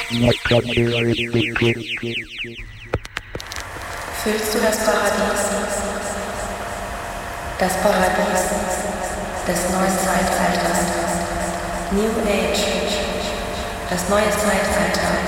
Fühlst du das Paradies? Das Paradies des neuen Zeitalters. New Age. Das neue Zeitalter.